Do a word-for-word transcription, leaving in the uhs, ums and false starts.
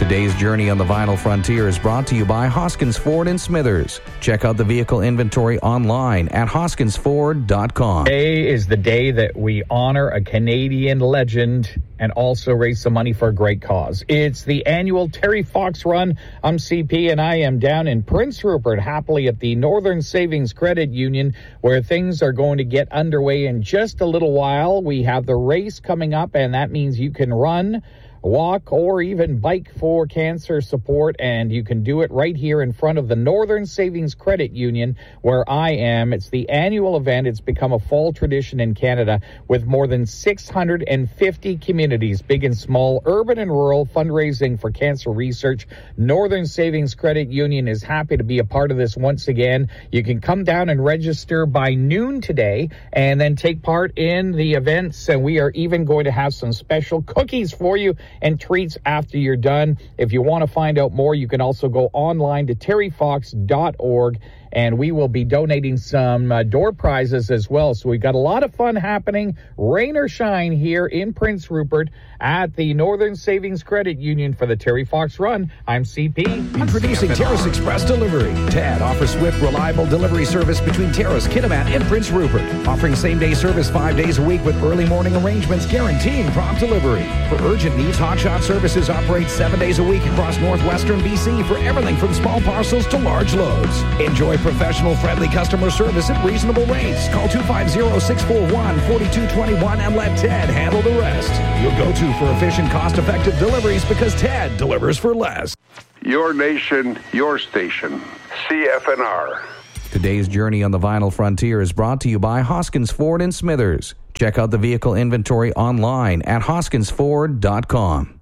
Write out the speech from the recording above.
Today's journey on the Vinyl Frontier is brought to you by Hoskins Ford in Smithers. Check out the vehicle inventory online at hoskins ford dot com. Today is the day that we honor a Canadian legend and also raise some money for a great cause. It's the annual Terry Fox Run. I'm C P, and I am down in Prince Rupert, happily at the Northern Savings Credit Union, where things are going to get underway in just a little while. We have the race coming up, and that means you can run, walk, or even bike for cancer support, and you can do it right here in front of the Northern Savings Credit Union where I am. It's the annual event. It's become a fall tradition in Canada with more than six hundred fifty communities, big and small, urban and rural, fundraising for cancer research. Northern Savings Credit Union is happy to be a part of this once again. You can come down and register by noon today and then take part in the events, and we are even going to have some special cookies for you and treats after you're done. If you want to find out more, you can also go online to terry fox dot org, and we will be donating some uh, door prizes as well. So we've got a lot of fun happening, rain or shine, here in Prince Rupert at the Northern Savings Credit Union for the Terry Fox Run. I'm C P. Introducing Terrace Express Delivery. Ted offers swift, reliable delivery service between Terrace, Kitimat, and Prince Rupert. Offering same-day service five days a week with early morning arrangements guaranteeing prompt delivery. For urgent needs, Hotshot Services operates seven days a week across northwestern B C for everything from small parcels to large loads. Enjoy professional, friendly customer service at reasonable rates. Call two five zero, six four one, four two two one and let Ted handle the rest. You'll go to for efficient, cost-effective deliveries because Ted delivers for less. Your nation, your station. C F N R. Today's journey on the Vinyl Frontier is brought to you by Hoskins Ford in Smithers. Check out the vehicle inventory online at hoskins ford dot com.